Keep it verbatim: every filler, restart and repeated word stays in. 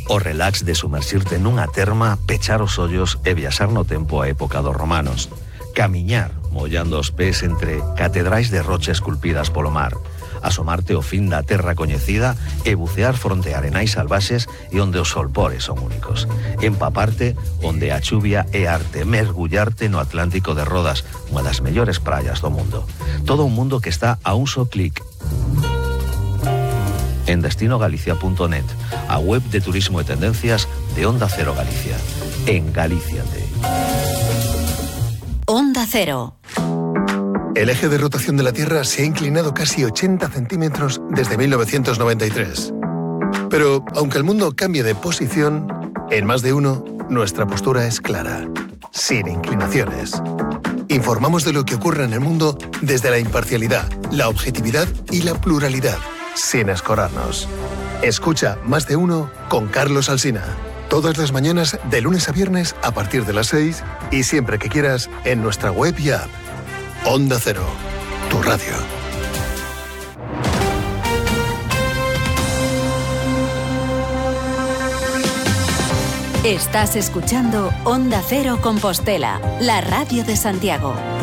O relax de sumerxirte nunha terma, pechar os ollos e viaxar no tempo á época dos romanos. Camiñar, mollando os pés entre catedrais de rocha esculpidas polo mar. Asomarte ao fin da terra coñecida e bucear fronte a arenais salvaxes e onde os solpores son únicos. Empaparte onde a chuvia é arte. Mergullarte no Atlántico de Rodas, unha das mellores praias do mundo. Todo un mundo que está a un só clic en destino galicia punto net, a web de turismo e tendencias de Onda Cero Galicia. En Galíciate. Onda Cero. El eje de rotación de la Tierra se ha inclinado casi ochenta centímetros desde mil novecientos noventa y tres. Pero, aunque el mundo cambie de posición, en Más de Uno, nuestra postura es clara, sin inclinaciones. Informamos de lo que ocurre en el mundo desde la imparcialidad, la objetividad y la pluralidad, sin escorarnos. Escucha Más de Uno con Carlos Alsina. Todas las mañanas, de lunes a viernes, a partir de las seis, y siempre que quieras, en nuestra web y app. Onda Cero, tu radio. Estás escuchando Onda Cero Compostela, la radio de Santiago.